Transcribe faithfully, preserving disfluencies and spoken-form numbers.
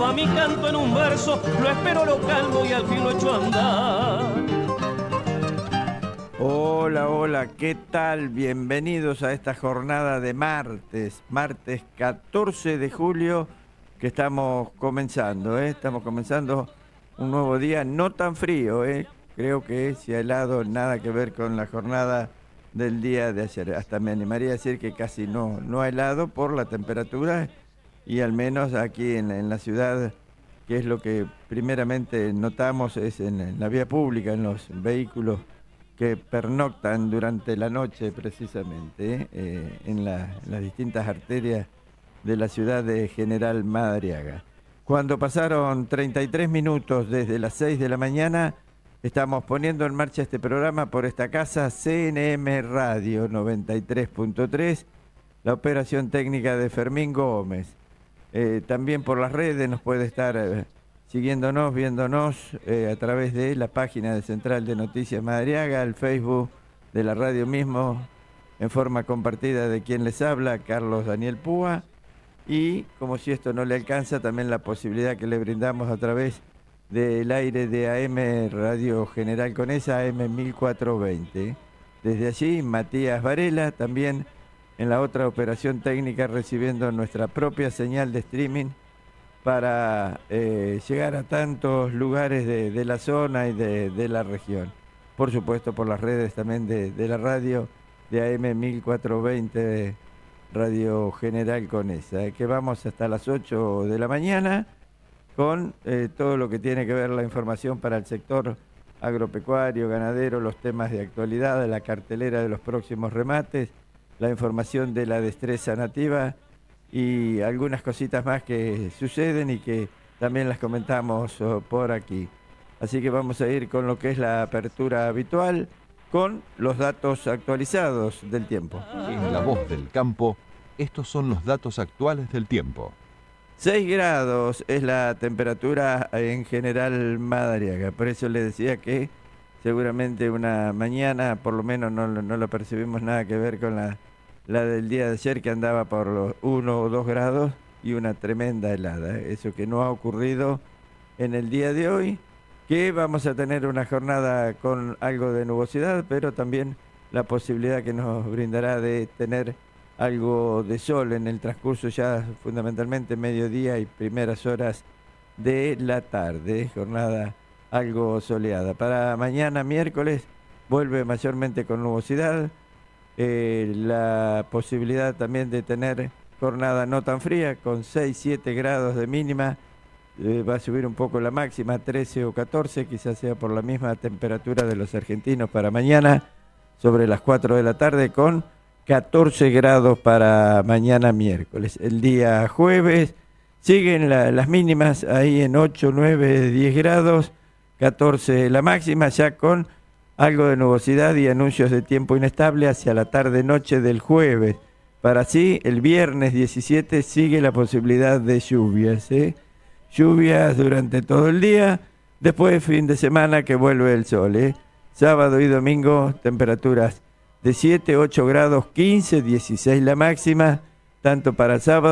graba mi canto en un verso, lo espero, lo calmo y al fin lo echo a andar. Hola, hola, ¿qué tal? Bienvenidos a esta jornada de martes, martes catorce de julio, que estamos comenzando, ¿eh? Estamos comenzando un nuevo día, no tan frío, ¿eh? Creo que si ha helado, nada que ver con la jornada del día de ayer. Hasta me animaría a decir que casi no, no ha helado por la temperatura, y al menos aquí en, en la ciudad, que es lo que primeramente notamos, es en, en la vía pública, en los vehículos que pernoctan durante la noche precisamente, eh, en, la, en las distintas arterias de la ciudad de General Madariaga. Cuando pasaron treinta y tres minutos desde las seis de la mañana, estamos poniendo en marcha este programa por esta casa, C N M Radio noventa y tres punto tres, la operación técnica de Fermín Gómez. Eh, también por las redes nos puede estar eh, siguiéndonos, viéndonos eh, a través de la página de Central de Noticias Madariaga, el Facebook de la radio mismo, en forma compartida de quien les habla, Carlos Daniel Púa, y como si esto no le alcanza, también la posibilidad que le brindamos a través del aire de A M Radio General Conesa, A M mil cuatrocientos veinte. Desde allí, Matías Varela, también en la otra operación técnica, recibiendo nuestra propia señal de streaming para eh, llegar a tantos lugares de, de la zona y de, de la región. Por supuesto, por las redes también de, de la radio de A M mil cuatrocientos veinte, Radio General Conesa, eh, que vamos hasta las ocho de la mañana con eh, todo lo que tiene que ver la información para el sector agropecuario, ganadero, los temas de actualidad, la cartelera de los próximos remates, la información de la destreza nativa y algunas cositas más que suceden y que también las comentamos oh, por aquí. Así que vamos a ir con lo que es la apertura habitual, con los datos actualizados del tiempo. En La Voz del Campo, estos son los datos actuales del tiempo. seis grados es la temperatura en General Madariaga, por eso le decía que seguramente una mañana, por lo menos no, no la percibimos nada que ver con la, la del día de ayer, que andaba por los uno o dos grados y una tremenda helada. Eso que no ha ocurrido en el día de hoy, que vamos a tener una jornada con algo de nubosidad, pero también la posibilidad que nos brindará de tener algo de sol en el transcurso ya fundamentalmente mediodía y primeras horas de la tarde, jornada algo soleada. Para mañana miércoles vuelve mayormente con nubosidad, eh, la posibilidad también de tener jornada no tan fría, con seis siete grados de mínima, eh, va a subir un poco la máxima, trece o catorce, quizás sea por la misma temperatura de los argentinos para mañana, sobre las cuatro de la tarde, con catorce grados para mañana miércoles. El día jueves siguen la, las mínimas ahí en ocho, nueve, diez grados, catorce la máxima, ya con algo de nubosidad y anuncios de tiempo inestable hacia la tarde-noche del jueves. Para así, el viernes diecisiete sigue la posibilidad de lluvias, ¿eh? Lluvias durante todo el día, después fin de semana que vuelve el sol, ¿eh? Sábado y domingo, temperaturas de siete, ocho grados, quince, dieciséis la máxima, tanto para sábado